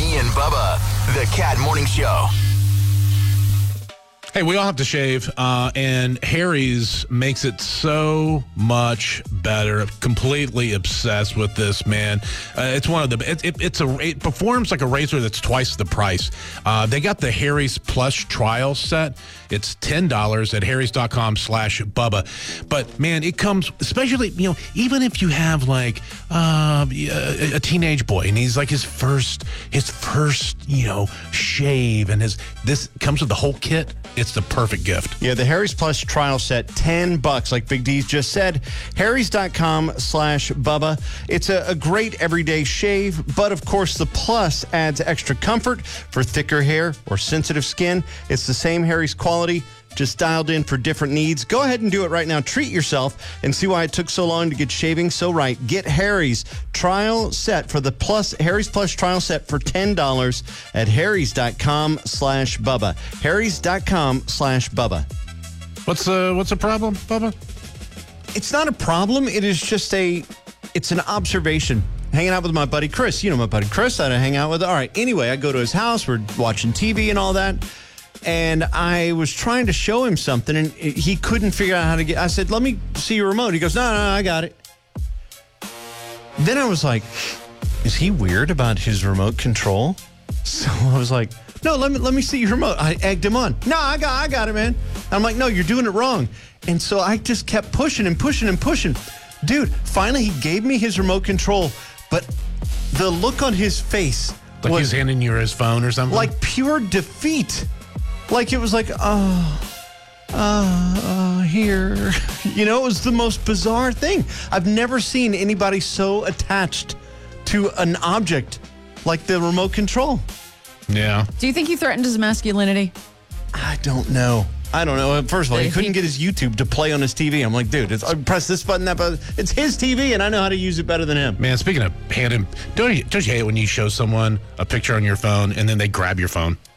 Johnny and Bubba, the Cat Morning Show. Hey, we all have to shave, and Harry's makes it so much better. Completely obsessed with this, man. It's one of the. It performs like a razor that's twice the price. They got the Harry's Plus trial set. It's $10 at harrys.com/Bubba. But man, it comes, especially, even if you have like a teenage boy and he's like his first shave, and this comes with the whole kit. It's the perfect gift. Yeah, the Harry's Plus trial set, $10, like Big D's just said. harrys.com/Bubba. It's a great everyday shave, but of course the Plus adds extra comfort for thicker hair or sensitive skin. It's the same Harry's quality, just dialed in for different needs. Go ahead and do it right now. Treat yourself and see why it took so long to get shaving so right. Get Harry's trial set for the Harry's Plus trial set for $10 at harrys.com/Bubba. harrys.com/Bubba. What's the problem, Bubba? It's not a problem. It is just it's an observation. Hanging out with my buddy Chris. You know my buddy Chris that I hang out with. All right. Anyway, I go to his house. We're watching TV and all that. And I was trying to show him something, and he couldn't figure out how to get. I said, "Let me see your remote." He goes, No, I got it." Then I was like, "Is he weird about his remote control?" So I was like, "No, let me see your remote." I egged him on. "No, I got it, man." I'm like, "No, you're doing it wrong." And so I just kept pushing and pushing and pushing. Dude, finally he gave me his remote control, but the look on his face like was he's handing you his phone or something? like pure defeat. Like it was like, here. It was the most bizarre thing. I've never seen anybody so attached to an object like the remote control. Yeah. Do you think he threatened his masculinity? I don't know. First of all, he couldn't get his YouTube to play on his TV. I'm like, dude, press this button, that button. It's his TV, and I know how to use it better than him. Man, speaking of handing, don't you hate when you show someone a picture on your phone and then they grab your phone?